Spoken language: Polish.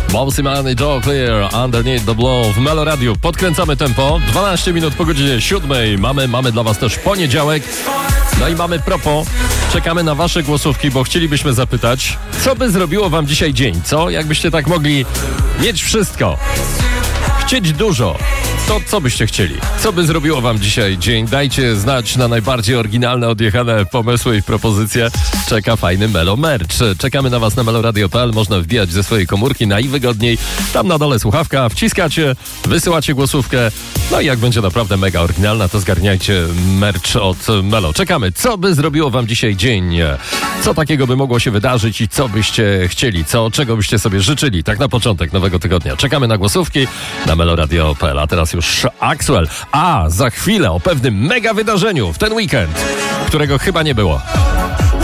Bossy Man i Joe Clear, Underneath the Blow w Melo Radio. Podkręcamy tempo, 12 minut po godzinie 7. Mamy dla was też poniedziałek. No i mamy propos, czekamy na wasze głosówki, bo chcielibyśmy zapytać, co by zrobiło wam dzisiaj dzień, co? Jakbyście tak mogli mieć wszystko, chcieć dużo, to co byście chcieli? Co by zrobiło wam dzisiaj dzień? Dajcie znać na najbardziej oryginalne, odjechane pomysły i propozycje. Czeka fajny Melo Merch. Czekamy na was na meloradio.pl. Można wbijać ze swojej komórki najwygodniej. Tam na dole słuchawka, wciskacie, wysyłacie głosówkę. No i jak będzie naprawdę mega oryginalna, to zgarniajcie merch od Melo. Czekamy. Co by zrobiło wam dzisiaj dzień? Co takiego by mogło się wydarzyć i co byście chcieli? Czego byście sobie życzyli? Tak na początek nowego tygodnia. Czekamy na głosówki na meloradio.pl. A teraz już Axwell. A za chwilę o pewnym mega wydarzeniu w ten weekend, którego chyba nie było.